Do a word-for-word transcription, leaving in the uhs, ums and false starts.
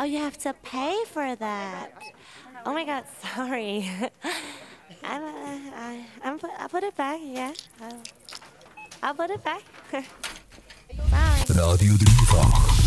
Oh, you have to pay for that. Oh my God, sorry. I'm, uh, I, I'm put, I'll put it back, yeah. I'll, I'll put it back. Sorry. Radio Dreifach.